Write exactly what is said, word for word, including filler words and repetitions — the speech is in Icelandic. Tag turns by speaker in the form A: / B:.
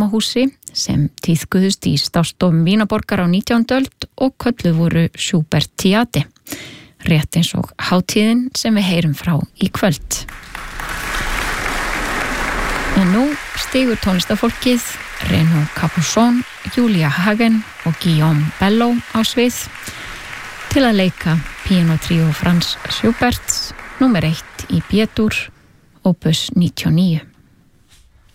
A: blómahúsi sem tíðkuðust í stástofum Vínaborgar á nítjándu öld og kölluð voru Schubertiade, rétt eins og hátíðin sem við heyrum frá í kvöld. En nú stigur tónlistafólkið Renaud Capuçon, Julia Hagen og Guillaume Bello á svið til að leika píanótríó Franz Schuberts númer eitt í B-dúr, opus níutíu og níu.